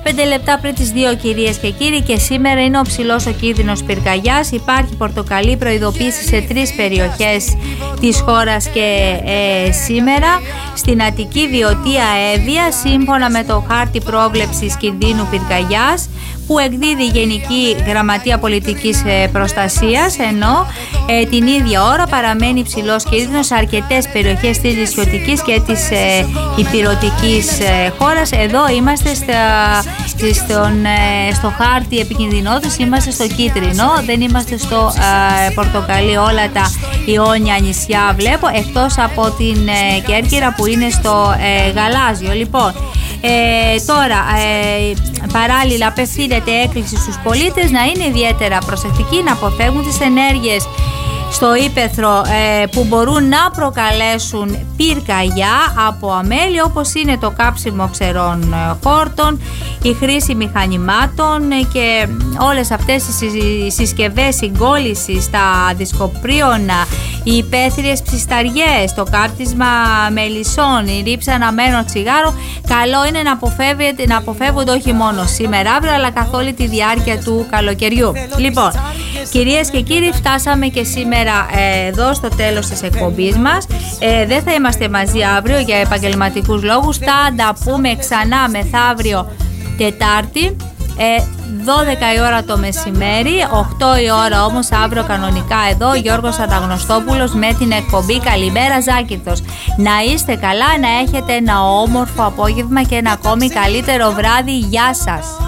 5 λεπτά πριν τις 2, κυρίες και κύριοι, και σήμερα είναι ο ψηλός ο κίνδυνος πυρκαγιάς. Υπάρχει πορτοκαλί προειδοποίηση σε 3 περιοχές της χώρας και σήμερα. Στην Αττική, Βιωτία, Εύβοια, σύμφωνα με το χάρτη πρόβλεψης κινδύνου πυρκαγιάς που εκδίδει η Γενική Γραμματεία Πολιτικής Προστασίας, ενώ την ίδια ώρα παραμένει υψηλός κίνδυνος σε αρκετές περιοχές της νησιωτικής και της ηπειρωτικής χώρας. Εδώ είμαστε στο χάρτη επικινδυνότητας, είμαστε στο κίτρινο, δεν είμαστε στο πορτοκαλί. Όλα τα Ιόνια νησιά βλέπω, εκτός από την Κέρκυρα που είναι στο γαλάζιο. Λοιπόν, τώρα παράλληλα απευθύνεται έκκληση στους πολίτες να είναι ιδιαίτερα προσεκτικοί, να αποφεύγουν τις ενέργειες στο ύπαιθρο που μπορούν να προκαλέσουν πυρκαγιά από αμέλεια, όπως είναι το κάψιμο ξερών χόρτων, η χρήση μηχανημάτων και όλες αυτές οι συσκευές συγκόλλησης στα δισκοπρίωνα, οι υπαίθριες ψισταριές, το κάπτισμα μελισσών, η ρήψη αναμένων τσιγάρο. Καλό είναι να αποφεύγονται όχι μόνο σήμερα, αύριο, αλλά καθ' όλη τη διάρκεια του καλοκαιριού. Λοιπόν, κυρίες και κύριοι, φτάσαμε και σήμερα εδώ στο τέλος της εκπομπής μας. Δεν θα είμαστε μαζί αύριο για επαγγελματικούς λόγους. Θα τα πούμε ξανά μεθαύριο Τετάρτη, 12 η ώρα το μεσημέρι, 8 η ώρα όμως αύριο κανονικά εδώ Γιώργος Αναγνωστόπουλος με την εκπομπή Καλημέρα Ζάκυνθος. Να είστε καλά, να έχετε ένα όμορφο απόγευμα και ένα ακόμη καλύτερο βράδυ. Γεια σας.